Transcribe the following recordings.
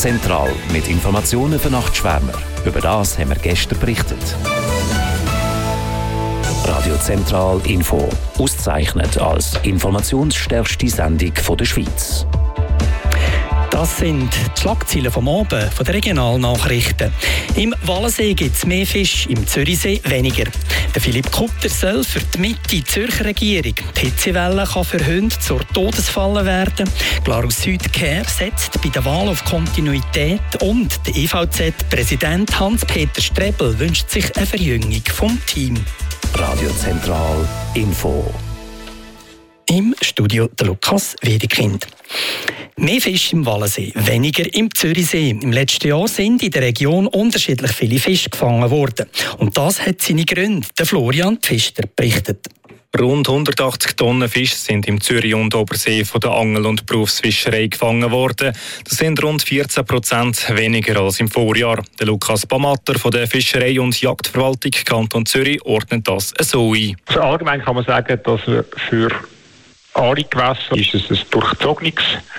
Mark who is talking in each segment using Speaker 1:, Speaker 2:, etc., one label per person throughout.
Speaker 1: Zentral mit Informationen für Nachtschwärmer. Über das haben wir gestern berichtet. Radio Zentral Info. Ausgezeichnet als informationsstärkste Sendung der Schweiz.
Speaker 2: Das sind die Schlagzeilen vom Abend von den Regionalnachrichten. Im Wallensee gibt es mehr Fisch, im Zürichsee weniger. Der Philipp Kutter soll für die Mitte Zürcher Regierung. Die Hitzewelle kann für Hunde zur Todesfalle werden. Glarus Südkehr setzt bei der Wahl auf Kontinuität und der EVZ-Präsident Hans-Peter Strebel wünscht sich eine Verjüngung vom Team.
Speaker 1: Radio Zentral Info.
Speaker 2: Im Studio der Lukas Wedekind. Mehr Fisch im Wallensee, weniger im Zürichsee. Im letzten Jahr sind in der Region unterschiedlich viele Fische gefangen worden. Und das hat seine Gründe. Der Florian Pfister berichtet.
Speaker 3: Rund 180 Tonnen Fisch sind im Zürich- und Obersee von der Angel- und Berufsfischerei gefangen worden. Das sind rund 14% weniger als im Vorjahr. Der Lukas Bamatter von der Fischerei- und Jagdverwaltung Kanton Zürich ordnet das so ein.
Speaker 4: Also allgemein kann man sagen, dass für alle Gewässer ist es ein durchzogenes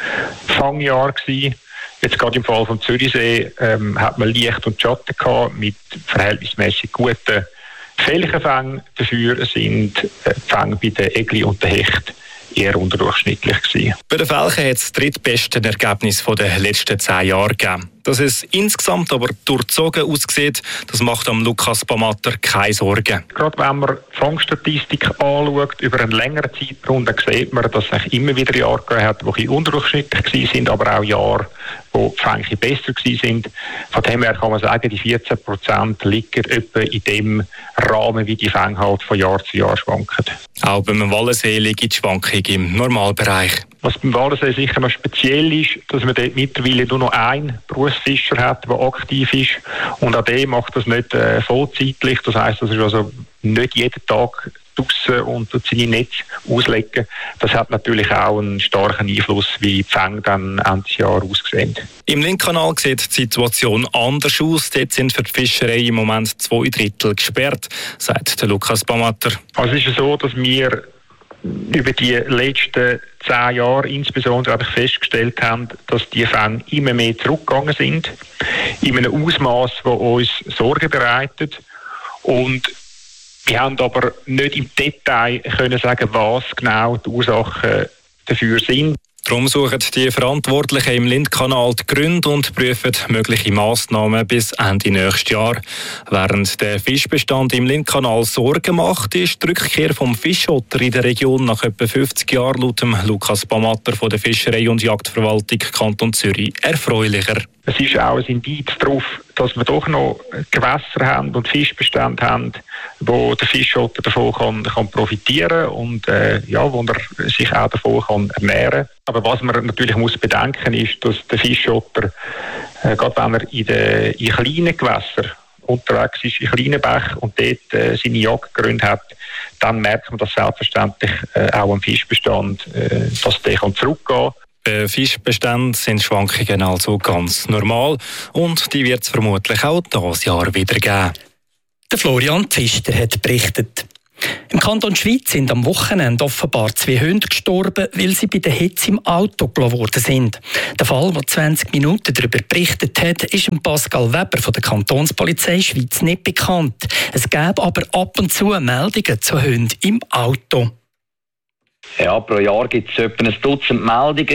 Speaker 4: Fangjahr gewesen. Jetzt gerade im Fall vom Zürichsee hat man Licht und Schatten gehabt mit verhältnismäßig guten Felchenfängen. Dafür sind die Fänge bei den Egli und den Hecht eher unterdurchschnittlich gewesen.
Speaker 3: Bei den Felchen hat es das drittbeste Ergebnis der letzten 10 Jahre gegeben. Dass es insgesamt aber durchzogen aussieht, das macht am Lukas Bamatter keine Sorgen.
Speaker 4: Gerade wenn man die Fangstatistik anschaut, über einen längeren Zeitraum, dann sieht man, dass es immer wieder Jahre gegeben hat, die ein bisschen unterdurchschnittlich waren, aber auch Jahre, wo die Fänge besser waren. Von dem her kann man sagen, die 14% liegen etwa in dem Rahmen, wie die Fänge halt von Jahr zu Jahr schwanken.
Speaker 3: Auch beim Wallensee liegt die Schwankung im Normalbereich.
Speaker 4: Was beim Wallensee sicher noch speziell ist, dass man dort mittlerweile nur noch einen Berufsfischer hat, der aktiv ist. Und auch der macht das nicht vollzeitlich. Das heisst, das ist also nicht jeden Tag draussen und seine Netze auslegen. Das hat natürlich auch einen starken Einfluss, wie die Fänge dann Ende des Jahres aussehen.
Speaker 3: Im Linkkanal sieht die Situation anders aus. Dort sind für die Fischerei im Moment 2/3 gesperrt, sagt der Lukas Bamatter.
Speaker 4: Also es ist so, dass wir über die letzten 10 Jahre insbesondere festgestellt haben, dass die Fänge immer mehr zurückgegangen sind, in einem Ausmaß, das uns Sorgen bereitet. Und wir haben aber nicht im Detail können sagen, was genau die Ursachen dafür sind.
Speaker 3: Darum suchen die Verantwortlichen im Lindkanal die Gründe und prüfen mögliche Massnahmen bis Ende nächstes Jahr. Während der Fischbestand im Lindkanal Sorgen macht, ist die Rückkehr vom Fischotter in der Region nach etwa 50 Jahren laut dem Lukas Bamatter von der Fischerei- und Jagdverwaltung Kanton Zürich erfreulicher.
Speaker 4: Es ist auch ein Indiz darauf, dass wir doch noch Gewässer haben und Fischbestände haben, wo der Fischotter davon kann profitieren und wo er sich auch davon kann ernähren. Aber was man natürlich muss bedenken ist, dass der Fischotter, gerade wenn er in kleinen Gewässern unterwegs ist, in kleinen Bächen und dort seine Jagdgründe hat, dann merkt man das selbstverständlich auch am Fischbestand, dass der zurückgehen kann.
Speaker 3: Bei Fischbeständen sind Schwankungen also ganz normal und die wird es vermutlich auch dieses Jahr wieder geben.
Speaker 2: Der Florian Pfister hat berichtet. Im Kanton Schweiz sind am Wochenende offenbar 2 Hunde gestorben, weil sie bei der Hitze im Auto gelassen worden sind. Der Fall, der 20 Minuten darüber berichtet hat, ist Pascal Weber von der Kantonspolizei Schweiz nicht bekannt. Es gäbe aber ab und zu Meldungen zu Hunden im Auto.
Speaker 5: Ja, pro Jahr gibt es etwa ein Dutzend Meldungen.